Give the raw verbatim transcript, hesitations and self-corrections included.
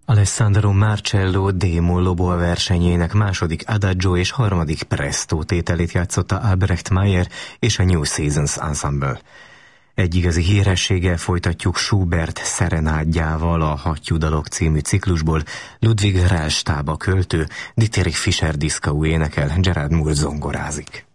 Alessandro Marcello Démo Lobo versenyének második Adagio és harmadik Presto tételét játszotta Albrecht Meyer és a New Seasons Ensemble. Egy igazi hírességgel folytatjuk Schubert szerenádjával a Hattyúdalok című ciklusból. Ludwig Rellstab a költő, Dietrich Fischer-Dieskau énekel, Gerard Moore zongorázik.